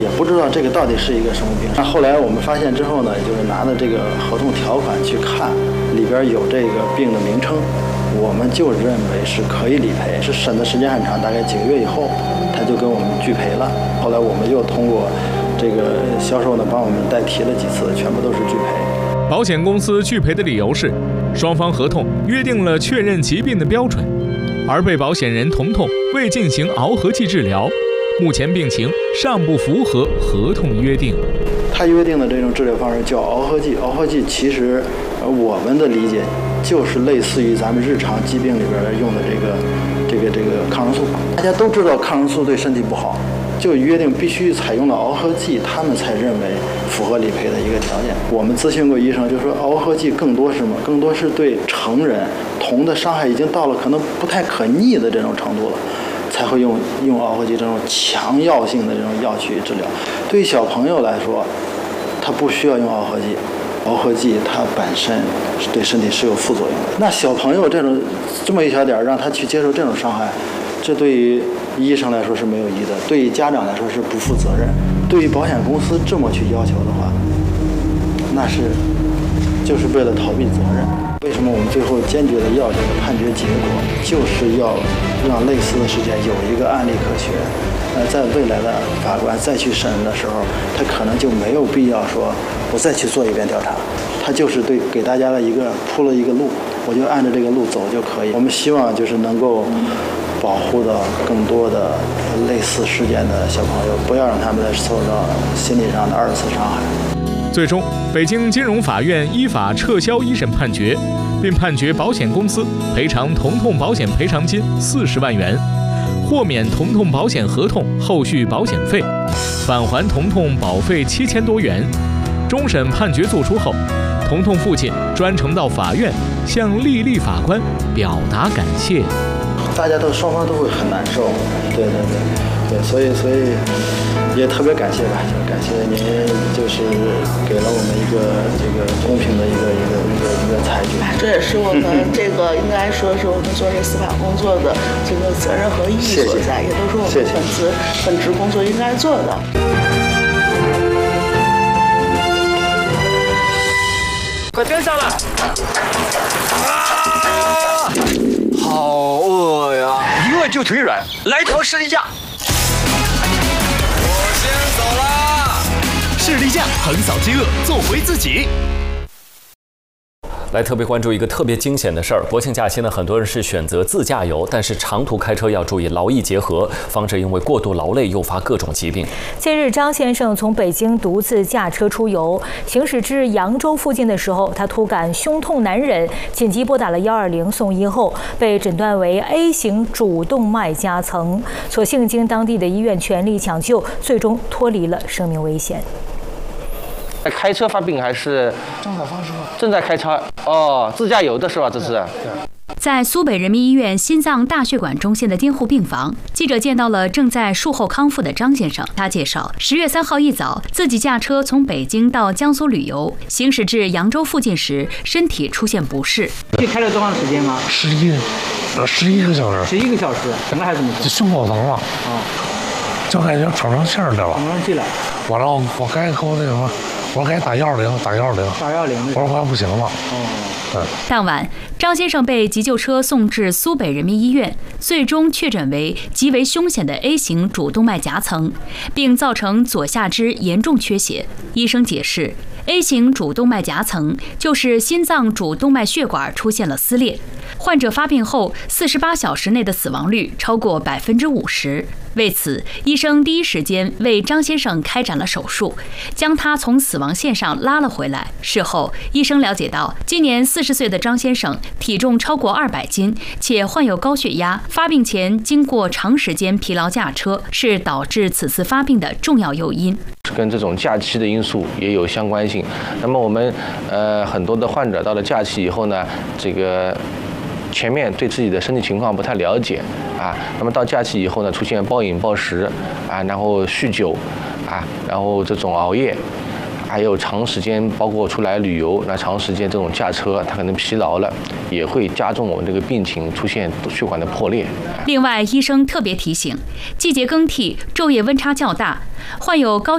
也不知道这个到底是一个什么病。那后来我们发现之后呢，就是拿着这个合同条款去看，里边有这个病的名称，我们就认为是可以理赔。是审的时间很长，大概几个月以后，他就跟我们拒赔了。后来我们又通过这个销售呢，帮我们代提了几次，全部都是拒赔。 保险公司拒赔的理由是，双方合同约定了确认疾病的标准，而被保险人彤彤未进行螯合剂治疗，目前病情尚不符合合同约定。 他约定的这种治疗方式叫螯合剂，螯合剂其实我们的理解就是类似于咱们日常疾病里边用的这个抗生素。大家都知道抗生素对身体不好，就约定必须采用了螯合剂，他们才认为符合理赔的一个条件。我们咨询过医生，就说螯合剂更多是什么？更多是对成人铜的伤害已经到了可能不太可逆的这种程度了，才会用螯合剂这种强药性的这种药去治疗。对于小朋友来说，他不需要用螯合剂，螯合剂它本身对身体是有副作用的。那小朋友这么一小点让他去接受这种伤害，这对于医生来说是没有益的，对于家长来说是不负责任。对于保险公司这么去要求的话，那就是为了逃避责任。为什么我们最后坚决的要这个判决结果，就是要让类似的事件有一个案例可循。在未来的法官再去审的时候，他可能就没有必要说我再去做一遍调查，他就是给大家铺了一个路，我就按照这个路走就可以。我们希望就是能够保护到更多的类似事件的小朋友，不要让他们再受到心理上的二次伤害。 最终，北京金融法院依法撤销一审判决，并判决保险公司赔偿彤彤保险赔偿金40万元，豁免彤彤保险合同后续保险费，返还彤彤保费7000多元。终审判决作出后，彤彤父亲专程到法院向丽丽法官表达感谢。 大家双方都会很难受，对，所以也特别感谢吧，就感谢您，就是给了我们一个这个公平的一个裁决。 这也是我们这个应该说是我们做这司法工作的这个责任和意义所在，也都是我们本职工作应该做的。 快跟上了！好饿呀！一饿就腿软，来条士力架。我先走啦！ 士力架横扫饥饿，做回自己。 来特别关注一个特别惊险的事儿，国庆假期呢，很多人是选择自驾游，但是长途开车要注意劳逸结合，防止因为过度劳累诱发各种疾病。 近日，张先生从北京独自驾车出游，行驶至扬州附近的时候，他突感胸痛难忍，紧急拨打了120送医后，被诊断为 A 型主动脉夹层，所幸经当地的医院全力抢救，最终脱离了生命危险。 开车发病还是正在开车？哦，自驾游的是吧？这是。 在苏北人民医院心脏大血管中心的监护病房，记者见到了正在术后康复的张先生。他介绍，10月3号一早，自己驾车从北京到江苏旅游，行驶至扬州附近时，身体出现不适。 这开了多长时间吗 ？11个小时。 11个小时，怎么还这么痛？ 胸口疼了。就感觉喘不上气儿来了。 喘不上气来。 完了，我该给我那什么。我该打120，我说快不行了。 当晚，张先生被急救车送至苏北人民医院，最终确诊为极为凶险的 A 型主动脉夹层，并造成左下肢严重缺血。医生解释，A 型主动脉夹层就是心脏主动脉血管出现了撕裂，患者发病后48小时内的死亡率超过50%。为此，医生第一时间为张先生开展了手术，将他从死亡线上拉了回来。事后，医生了解到，今年40岁的张先生体重超过200斤，且患有高血压，发病前经过长时间疲劳驾车，是导致此次发病的重要诱因。 跟这种假期的因素也有相关性。那么我们很多的患者到了假期以后呢，这个前面对自己的身体情况不太了解那么到假期以后呢，出现暴饮暴食然后酗酒然后这种熬夜，还有长时间包括出来旅游，那长时间这种驾车，他可能疲劳了，也会加重我们这个病情，出现血管的破裂。 另外，医生特别提醒，季节更替，昼夜温差较大，患有高